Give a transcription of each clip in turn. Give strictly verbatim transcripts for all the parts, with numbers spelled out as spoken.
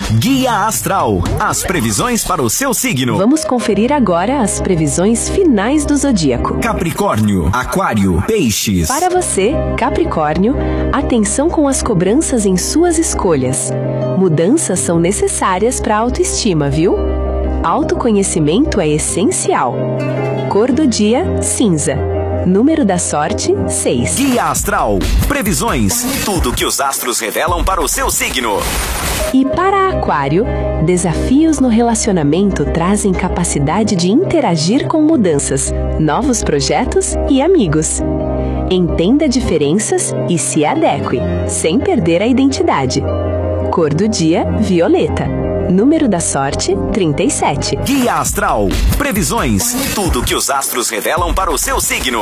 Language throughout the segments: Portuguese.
Guia Astral, as previsões para o seu signo. Vamos conferir agora as previsões finais do zodíaco. Capricórnio, Aquário, Peixes. Para você, Capricórnio, atenção com as cobranças em suas escolhas. Mudanças são necessárias para a autoestima, viu? Autoconhecimento é essencial. Cor do dia, cinza. Número da sorte, seis. Guia Astral, previsões, tudo que os astros revelam para o seu signo. E para Aquário, desafios no relacionamento trazem capacidade de interagir com mudanças, novos projetos e amigos. Entenda diferenças e se adeque, sem perder a identidade. Cor do dia, violeta. Número da sorte, trinta e sete. Guia Astral, previsões, tudo que os astros revelam para o seu signo.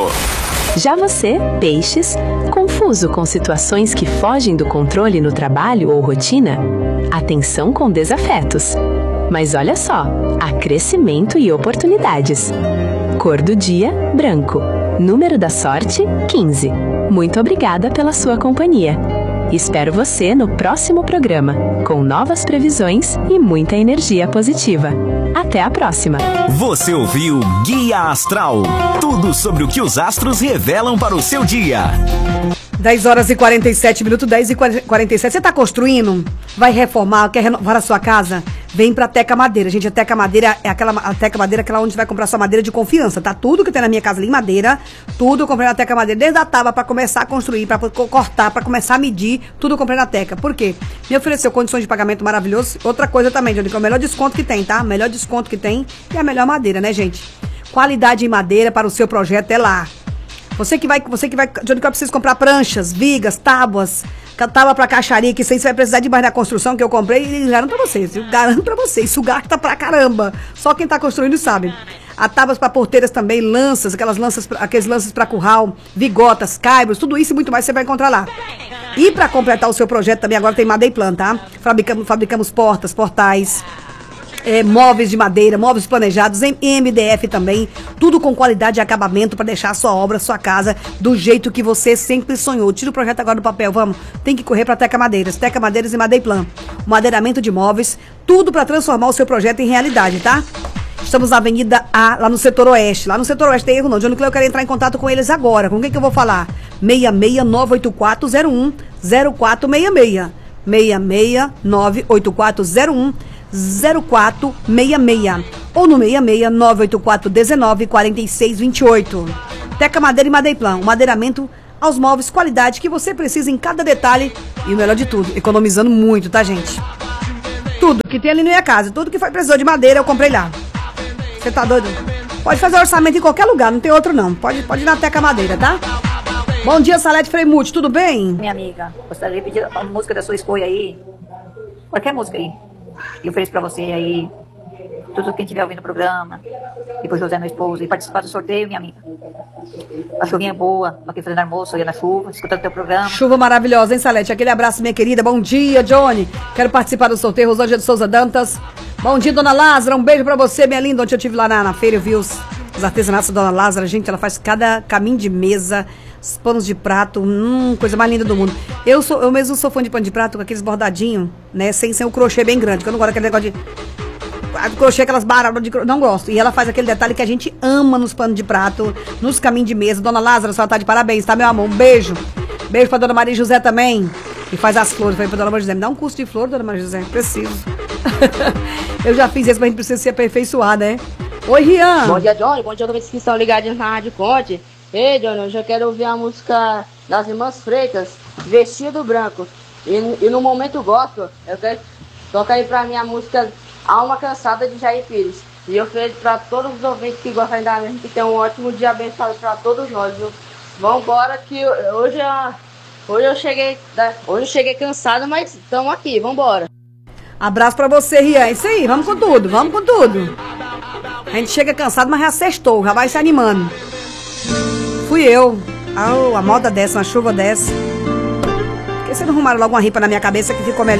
Já você, Peixes, confuso com situações que fogem do controle no trabalho ou rotina? Atenção com desafetos. Mas olha só, há crescimento e oportunidades. Cor do dia, branco. Número da sorte, quinze. Muito obrigada pela sua companhia. Espero você no próximo programa, com novas previsões e muita energia positiva. Até a próxima! Você ouviu Guia Astral, tudo sobre o que os astros revelam para o seu dia. dez horas e quarenta e sete minutos, dez e quarenta e sete. Você está construindo? Vai reformar? Quer renovar a sua casa? Vem pra Teca Madeira. Gente, a Teca Madeira é aquela, a Teca Madeira é aquela onde você vai comprar sua madeira de confiança, tá? Tudo que tem na minha casa ali em madeira, tudo eu comprei na Teca Madeira. Desde a tábua pra começar a construir, pra cortar, pra começar a medir, tudo eu comprei na Teca. Por quê? Me ofereceu condições de pagamento maravilhoso. Outra coisa também, Johnny, que é o melhor desconto que tem, tá? Melhor desconto que tem e a melhor madeira, né, gente? Qualidade em madeira para o seu projeto é lá. Você que vai, você que vai, Johnny, que eu preciso comprar pranchas, vigas, tábuas, tábua pra caixaria, que sem você vai precisar de mais da construção que eu comprei, e garanto pra vocês, eu garanto pra vocês, isso gasta pra caramba. Só quem tá construindo sabe. Há tábuas pra porteiras também, lanças, aquelas lanças, aqueles lanças pra curral, vigotas, caibros, tudo isso e muito mais você vai encontrar lá. E pra completar o seu projeto também, agora tem Madeiplan, tá? Fabricamos, fabricamos portas, portais, É, móveis de madeira, móveis planejados, em M D F também, tudo com qualidade e acabamento para deixar a sua obra, sua casa do jeito que você sempre sonhou. Tira o projeto agora do papel, vamos. Tem que correr para Teca Madeiras, Teca Madeiras e Madeiplan. Madeiramento de móveis, tudo para transformar o seu projeto em realidade, tá? Estamos na Avenida A, lá no setor oeste. Lá no setor oeste tem erro não. Johnny Cleo, eu quero entrar em contato com eles agora. Com quem que eu vou falar? seis seis nove oito quatro zero um zero quatro seis seis. seis seis nove oito quatro zero um zero quatro seis seis ou no seis seis nove oito quatro um nove quatro seis dois oito. Teca Madeira e Madeiplan, um madeiramento aos móveis, qualidade que você precisa em cada detalhe e o melhor de tudo, economizando muito, tá, gente? Tudo que tem ali na minha casa, tudo que foi precisou de madeira eu comprei lá. Você tá doido? Pode fazer orçamento em qualquer lugar, não tem outro não. Pode, pode ir na Teca Madeira, tá? Bom dia, Salete Freimute, tudo bem? Minha amiga, gostaria de pedir a música da sua escolha aí. Qualquer música aí. Eu ofereço pra você aí, tudo quem estiver ouvindo o programa, e pro José, meu esposo, e participar do sorteio, minha amiga. A chuvinha é boa, aqui fazendo almoço, aí na chuva, escutando teu programa. Chuva maravilhosa, hein, Salete? Aquele abraço, minha querida. Bom dia, Johnny. Quero participar do sorteio, Rosângela de Souza Dantas. Bom dia, Dona Lázara. Um beijo pra você, minha linda. Ontem eu estive lá na, na feira, eu vi os, os artesanatos da Dona Lázara. Gente, ela faz cada caminho de mesa, os panos de prato, hum, coisa mais linda do mundo. Eu, sou, eu mesmo sou fã de pano de prato com aqueles bordadinhos, né? Sem ser o crochê bem grande, que eu não gosto daquele negócio de crochê, aquelas baratas de crochê, não gosto. E ela faz aquele detalhe que a gente ama nos panos de prato, nos caminhos de mesa. Dona Lázara, a senhora tá de parabéns, tá, meu amor? Um beijo. Beijo pra Dona Maria José também, que faz as flores. Falei pra Dona Maria José, me dá um curso de flor, Dona Maria José, preciso. Eu já fiz isso, mas a gente precisa se aperfeiçoar, né? Oi, Rian. Bom dia, Johnny. Bom dia, todos que estão ligadinhos na Rádio Conte. Ei, Johnny, eu já quero ouvir a música das Irmãs Freitas, Vestido Branco. E, e no momento gospel, eu quero tocar aí pra mim a música Alma Cansada de Jair Pires. E eu ofereço pra todos os ouvintes que gostam da mesma, que tenham um ótimo dia abençoado pra todos nós, viu? Vambora, que hoje, hoje eu cheguei, hoje eu cheguei cansado, mas estamos aqui, vambora. Abraço pra você, Rian. Isso aí, vamos com tudo, vamos com tudo. A gente chega cansado, mas já sextou, já vai se animando. Fui eu. Oh, a moda dessa, uma chuva dessa. Por que você não arrumaram logo uma ripa na minha cabeça que ficou melhor?